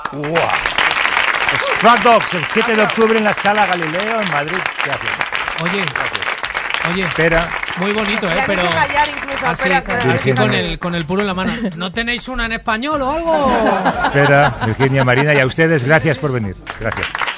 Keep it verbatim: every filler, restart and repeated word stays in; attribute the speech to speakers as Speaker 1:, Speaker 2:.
Speaker 1: ¡Wow! Struck Dogs, el siete de octubre en la Sala Galileo, en Madrid. Gracias.
Speaker 2: Oye, oye,
Speaker 1: espera.
Speaker 2: Muy bonito, ¿eh?
Speaker 3: Te han
Speaker 2: Pero
Speaker 3: hecho callar incluso,
Speaker 2: así,
Speaker 3: espera, espera.
Speaker 2: así con el, con el puro en la mano. ¿No tenéis una en español o algo?
Speaker 1: Espera, Virginia, Marina, y a ustedes, gracias por venir. Gracias.